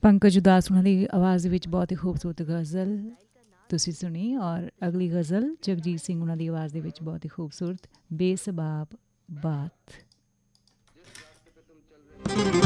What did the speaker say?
ਪੰਕਜ ਉਦਾਸ ਉਹਨਾਂ ਦੀ ਆਵਾਜ਼ ਦੇ ਵਿੱਚ ਬਹੁਤ ਹੀ ਖੂਬਸੂਰਤ ਗਜ਼ਲ ਤੁਸੀਂ ਸੁਣੀ। ਔਰ ਅਗਲੀ ਗਜ਼ਲ ਜਗਜੀਤ ਸਿੰਘ ਉਹਨਾਂ ਦੀ ਆਵਾਜ਼ ਦੇ ਵਿੱਚ ਬਹੁਤ ਹੀ ਖੂਬਸੂਰਤ ਬੇਸਬਾਬ ਬਾਤ।